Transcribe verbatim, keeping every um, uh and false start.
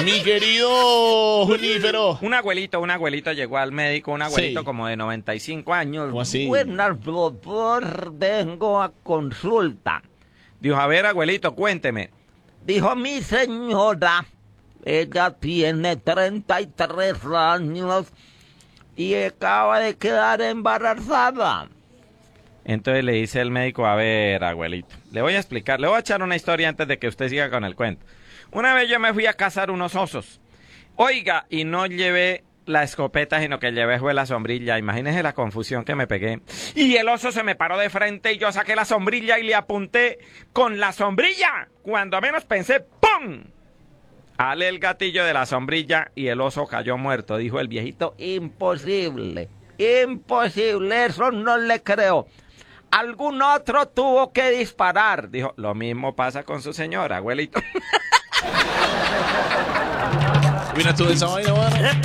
Mi querido Junífero. Un abuelito, un abuelito llegó al médico, un abuelito Sí. como de noventa y cinco años. ¿Cómo así? Buenas, doctor, vengo a consulta. Dijo, a ver, abuelito, cuénteme. Dijo, mi señora, ella tiene treinta y tres años y acaba de quedar embarazada. Entonces le dice el médico, a ver, abuelito, le voy a explicar, le voy a echar una historia antes de que usted siga con el cuento. Una vez yo me fui a cazar unos osos. Oiga, y no llevé la escopeta, sino que llevé fue la sombrilla. Imagínese la confusión que me pegué. Y el oso se me paró de frente y yo saqué la sombrilla y le apunté con la sombrilla. Cuando menos pensé, ¡pum! Ale el gatillo de la sombrilla y el oso cayó muerto. Dijo el viejito, imposible, imposible, eso no le creo. Algún otro tuvo que disparar. Dijo, lo mismo pasa con su señora, abuelito. Mira tú esa vaina, mano.